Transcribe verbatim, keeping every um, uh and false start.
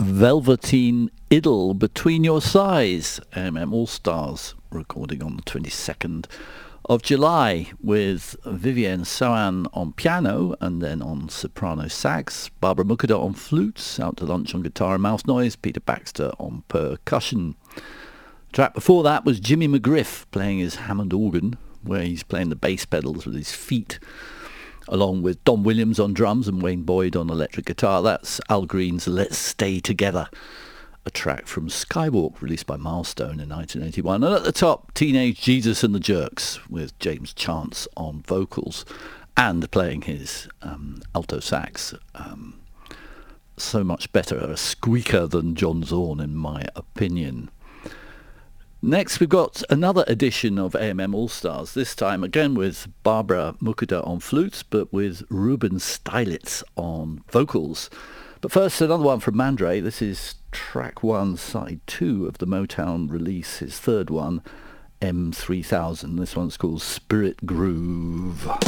Velveteen Idyll, Between Your Sighs, A M M All-Stars, recording on the twenty-second of July with Vivienne Sohan on piano and then on soprano sax, Barbara Mukada on flutes, Out to Lunch on guitar and mouth noise, Peter Baxter on percussion. The track before that was Jimmy McGriff playing his Hammond organ, where he's playing the bass pedals with his feet, along with Don Williams on drums and Wayne Boyd on electric guitar. That's Al Green's Let's Stay Together, a track from Skywalk, released by Milestone in nineteen eighty-one. And at the top, Teenage Jesus and the Jerks, with James Chance on vocals and playing his um, alto sax. Um, so much better, a squeaker than John Zorn, in my opinion. Next, we've got another edition of A M M All-Stars, this time again with Barbara Mukada on flutes, but with Ruben Stylitz on vocals. But first, another one from Mandre. This is track one, side two of the Motown release, his third one, M three thousand. This one's called Spirit Groove.